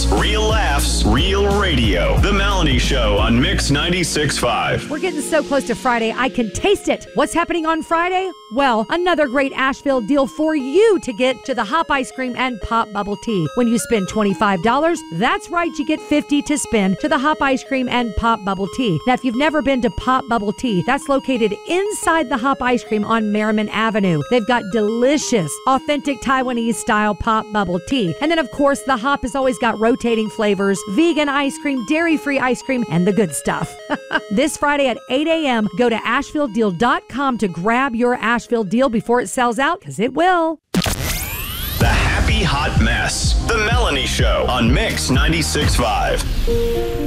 real laughs, real radio. The Melanie Show on Mix 96.5. We're getting so close to Friday, I can taste it. What's happening on Friday? Well, another great Asheville deal for you to get to the Hop Ice Cream and Pop Bubble Tea. When you spend $25, that's right, you get $50 to spend to the Hop Ice Cream and Pop Bubble Tea. Now, if you've never been to Pop Bubble Tea, that's located inside the Hop Ice Cream on Merriman Avenue. They've got delicious, authentic Taiwanese-style Pop Bubble Tea. And then, of course, the Hop has always got rotating flavors, vegan ice cream, dairy-free ice cream, and the good stuff. This Friday at 8 a.m., go to AshevilleDeal.com to grab your Asheville deal before it sells out, because it will. The Happy Hot Mess. The Melanie Show on Mix 96.5.